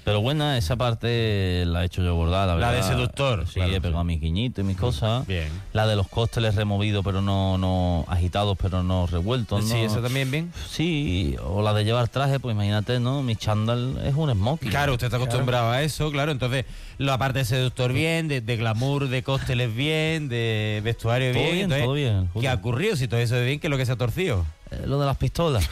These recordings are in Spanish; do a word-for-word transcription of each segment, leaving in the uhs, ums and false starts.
Pero buena, esa parte la he hecho yo bordar, la verdad. La de seductor. Sí, claro, he pegado sí. mis guiñitos y mis cosas. Bien. La de los cócteles removidos, pero no, no agitados, pero no revueltos, Sí, ¿no? eso también bien. Sí, o la de llevar traje, pues imagínate, ¿no? Mi chándal es un smoking. Claro, usted está acostumbrado claro. a eso, claro. Entonces, la parte de seductor bien, de, de glamour, de cócteles bien, de vestuario todo bien. bien, Entonces, todo bien. ¿qué ha ocurrido? Si todo eso es bien, ¿qué es lo que se ha torcido? Eh, lo de las pistolas.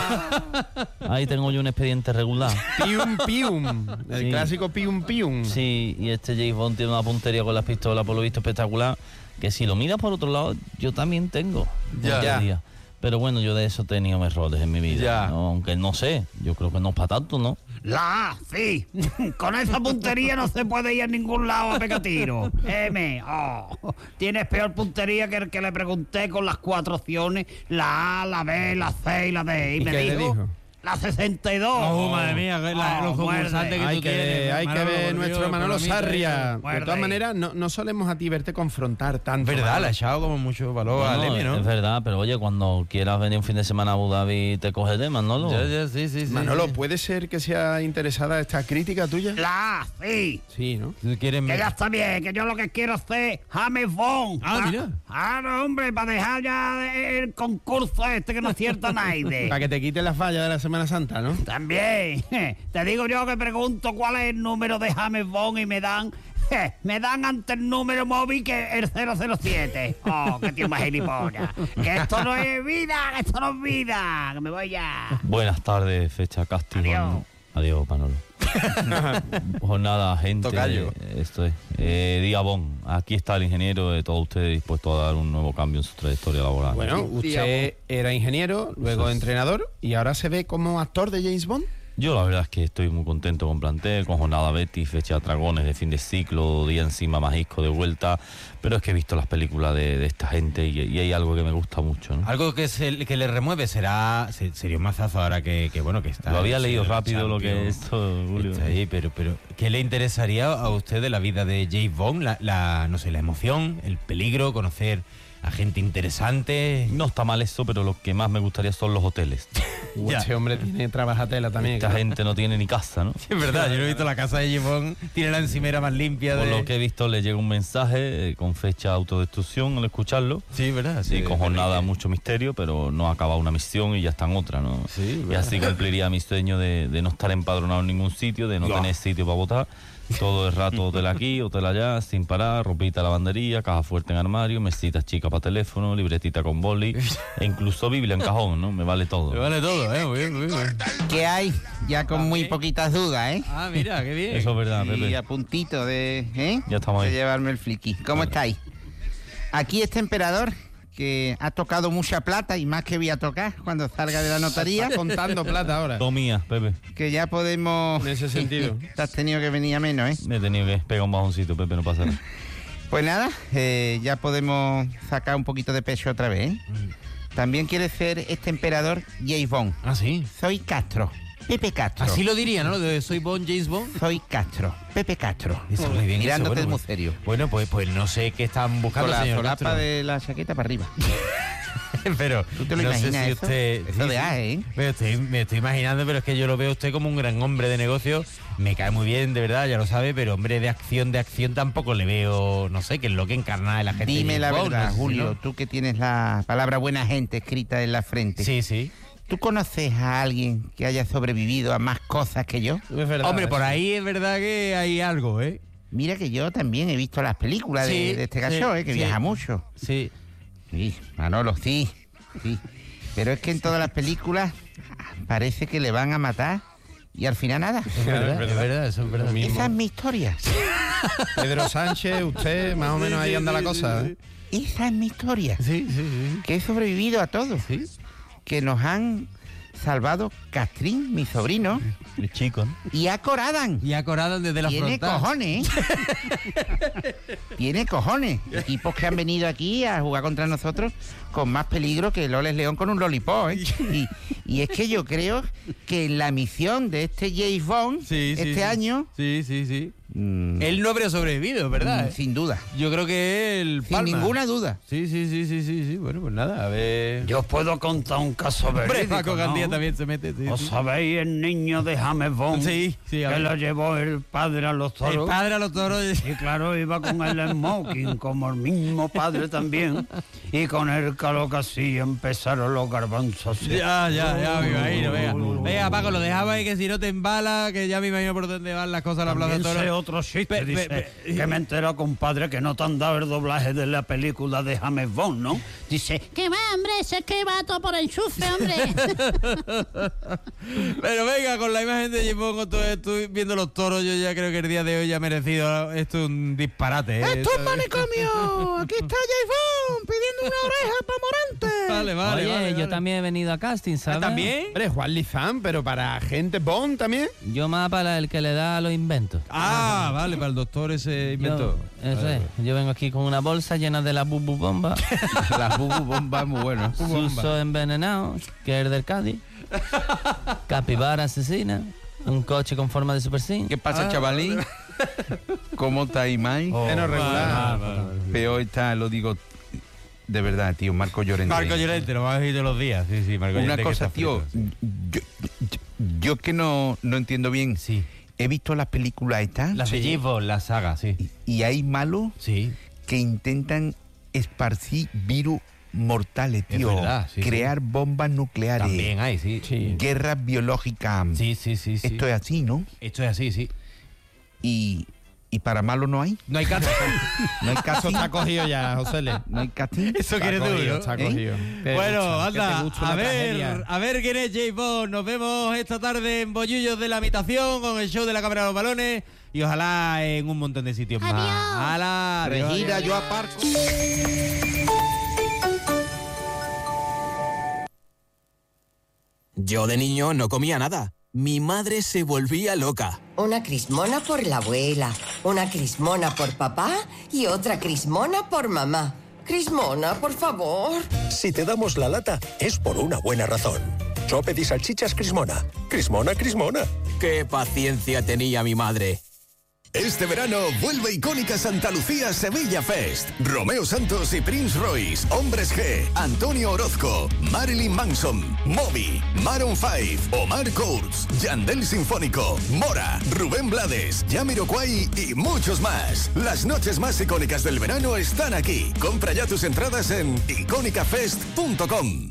Ahí tengo yo un expediente regular. Pium, pium. El Sí. clásico pium, pium. Sí, y este James Bond tiene una puntería con las pistolas, por lo visto, espectacular. Que si lo miras por otro lado, yo también tengo. Ya. Ya. Día. Pero bueno, yo de eso he tenido errores en mi vida. Ya. ¿no? Aunque no sé, yo creo que no es para tanto, ¿no? La A, sí. Con esa puntería no se puede ir a ningún lado a pegar tiro. M, oh. Tienes peor puntería que el que le pregunté con las cuatro opciones. La A, la B, la C y la D. Y, ¿Y me qué le dijo, dijo? la sesenta y dos. Oh, madre mía, la- los concursantes que Hay tú que, tienes, hay que Manolo, ver por nuestro Dios, Manolo por la mitad, Sarria. Muerde. De todas maneras, no, no solemos a ti verte confrontar tanto. verdad, Manolo. le ha echado como mucho valor Bueno, al Emi, ¿no? Es verdad, pero oye, cuando quieras venir un fin de semana a Abu Dhabi, te coges temas, ¿no? Ya, ya, sí, sí, sí. Manolo, sí. ¿puede ser que sea interesada esta crítica tuya? La A, sí. Sí, ¿no? ¿Tú quieres Que ya está bien, que yo lo que quiero hacer James Bond. Ah, mira. Ah, no, hombre, para dejar ya el concurso este que no acierta nadie. Para que te quite la falla de la Semana Santa, ¿no? También, te digo yo que pregunto cuál es el número de James Bond y me dan, me dan ante el número móvil que el cero cero siete. Oh, qué tío más gilipollas. Que esto no es vida, que esto no es vida, que me voy ya. Buenas tardes, fecha casting. Adiós. Adiós, Manolo. Pues nada, gente. Tocayo. eh, Esto es. Eh, Día Bon, aquí está el ingeniero de todos ustedes dispuesto a dar un nuevo cambio en su trayectoria laboral. Bueno, usted era ingeniero, luego Eso es. entrenador y ahora se ve como actor de James Bond. Yo la verdad es que estoy muy contento con plantel, con jornada Betis, fecha de Dragones de fin de ciclo, día encima Majisco de vuelta, pero es que he visto las películas de, de esta gente y, y hay algo que me gusta mucho, ¿no? Algo que, se, que le remueve será se- sería un mazazo ahora que, que bueno que está. Lo había sí, leído el rápido lo que es Champions. esto, Julio. Está ahí, pero, pero ¿qué le interesaría a usted de la vida de James Bond? La, la, no sé, la emoción, el peligro, conocer a gente interesante. No está mal eso, pero lo que más me gustaría son los hoteles. Uh, Ya. Este hombre tiene trabajatela también. Esta claro. gente no tiene ni casa, ¿no? Es verdad, yo no he visto la casa de James Bond, tiene la encimera más limpia Por de... lo que he visto le llega un mensaje eh, con fecha de autodestrucción al escucharlo. Sí, verdad. Sí, Sí, con de- jornada de- mucho misterio, pero no ha acabado una misión y ya está en otra, ¿no? Sí, y verdad. así cumpliría mi sueño de, de no estar empadronado en ningún sitio, de no Ya. tener sitio para votar. Todo el rato hotel aquí, hotel allá, sin parar, ropita lavandería, caja fuerte en armario, mesitas chicas para teléfono, libretita con boli, e incluso Biblia en cajón, ¿no? Me vale todo. Me vale todo, ¿eh? Muy bien, muy bien. ¿Qué hay? Ya con muy poquitas dudas, ¿eh? Ah, mira, qué bien. Eso es verdad, Y Pepe. a puntito de, ¿eh? Ya estamos ahí. de llevarme el friki. ¿Cómo estáis? Aquí este emperador que ha tocado mucha plata y más que voy a tocar cuando salga de la notaría, Está contando plata ahora. Todo mía, Pepe. que ya podemos... En ese sentido. Te has tenido que venir a menos, ¿eh? Me he tenido que pegar un bajoncito, Pepe, no pasa nada. Pues nada, eh, ya podemos sacar un poquito de peso otra vez, ¿eh? También quiere ser este emperador James Bond. Ah, sí. Soy Castro. Pepe Castro. Así lo diría, ¿no? De soy Bond, James Bond. Soy Castro. Pepe Castro. Eso, muy bien, Mirándote eso, bueno, muy pues- serio. Bueno, pues, pues no sé qué están buscando, Con la señor solapa Castro. de la chaqueta para arriba. Pero ¿Tú te lo no sé imaginas si eso? usted... Eso de A, ¿eh? Me estoy, me estoy imaginando, pero es que yo lo veo a usted como un gran hombre de negocio. Me cae muy bien, de verdad, ya lo sabe, pero hombre de acción, de acción tampoco le veo, no sé, qué es lo que encarna de la gente. Dime de la James Bond, verdad, no sé si Julio, no. tú que tienes la palabra buena gente escrita en la frente. Sí, sí. ¿Tú conoces a alguien que haya sobrevivido a más cosas que yo? Es verdad, Hombre, por eso. ahí es verdad que hay algo, ¿eh? Mira que yo también he visto las películas de- Sí, de, este sí, gallo, ¿eh? Que sí. viaja mucho. Sí. Sí, Manolo, sí, sí. Pero es que en todas las películas parece que le van a matar y al final nada. Es verdad, es verdad, eso es verdad. Lo mismo. Esa es mi historia. Pedro Sánchez, usted, más o menos ahí anda la cosa. ¿eh? Esa es mi historia. Sí, sí, sí. Que he sobrevivido a todo. Sí. Que nos han salvado Castrín, mi sobrino, El chico, ¿no? y a Coradan. Y acoradan desde la Tiene frontal. cojones, ¿eh? Tiene cojones. Equipos que han venido aquí a jugar contra nosotros con más peligro que el Oles León con un lollipop, ¿eh? Y, y es que yo creo que en la misión de este James Bond, Sí, sí, este sí. año, Sí, sí, sí. mm, Él no habría sobrevivido, ¿verdad? mm, sin duda. Yo creo que él Sin palma. ninguna duda. Sí, sí, sí, sí, sí, sí. Bueno, pues nada, a ver. Yo os puedo contar un caso Hombre, verídico, Paco Gandía ¿no? también se mete. Sí, ¿Os sí. sabéis el niño de James Bond? Sí, sí, a Que ver. lo llevó el padre a los El toros. padre a los toros. Y claro, iba con el smoking, como el mismo padre también. Y con el calor que hacía empezaron los garbanzos. Ya, ya, ya, me imagino, venga. Venga, Paco, lo dejaba ahí que si no te embala, que ya me imagino por dónde van las cosas a la Plaza También sé Toro. otro chiste, Pe- pe- dice, pe- que me entero, compadre, que no te han dado el doblaje de la película de James Bond, ¿no? Dice, ¿Qué va, hombre? Si es que va todo por enchufe, hombre. Pero venga, con la imagen de Jimón, con todo esto, viendo los toros, yo ya creo que el día de hoy ya ha merecido esto un disparate. ¿eh? ¡Esto es un manicomio! Aquí está Jaifón pidiendo una oreja para Morante. Vale, vale, Oye, vale, yo vale. también he venido a casting, ¿sabes? ¿También? Hombre, Juan Lizán, pero para gente Bond también. Yo más para el que le da los inventos. Ah, vale, para el doctor ese inventó. Yo, eso es. Yo vengo aquí con una bolsa llena de la bubu bomba, La bubu bomba muy bueno. suso envenenado, que es del Cádiz, capibara asesina, un coche con forma de super sim. ¿Qué pasa, chavalín? ¿Cómo estáis, Mike? Oh, Menos regular. vale, vale, vale. Peor está, lo digo de verdad, tío, Marco Llorente. Marco Llorente, lo vamos a decir todos los días. Sí, sí, Marco Una Llorente, que cosa, está tío, frito, yo, yo, yo que no, no entiendo bien. sí. He visto las películas estas Las de James, la saga, sí. y, y hay malos Sí. que intentan esparcir virus mortales, Es tío. verdad, sí, crear bombas nucleares, También hay, sí. Sí, guerras biológicas. sí, sí, sí. sí. Esto es así, ¿no? Esto es así, sí. Y, y para malo no hay. No hay caso. No hay Eso casting. está cogido ya, José Le. No hay casting. Eso Está quieres tú, cogido, ¿no? está ¿Eh? cogido. Bueno, Que te anda, gusta a una ver, tragedia. a ver quién es James Bond. Nos vemos esta tarde en Bollullos de la Habitación con el show de la Cámara de los Balones y ojalá en un montón de sitios más. Adiós. ¡Hala! Adiós, Regina, adiós. yo aparco. Yo de niño no comía nada. Mi madre se volvía loca. Una crismona por la abuela, una crismona por papá y otra crismona por mamá. Crismona, por favor. Si te damos la lata, es por una buena razón. Sope y salchichas Crismona. Crismona, Crismona. ¡Qué paciencia tenía mi madre! Este verano vuelve icónica Santa Lucía Sevilla Fest. Romeo Santos y Prince Royce, Hombres G, Antonio Orozco, Marilyn Manson, Moby, Maroon cinco, Omar Courtz, Yandel Sinfónico, Mora, Rubén Blades, Jamiroquai y muchos más. Las noches más icónicas del verano están aquí. Compra ya tus entradas en icónica fest punto com.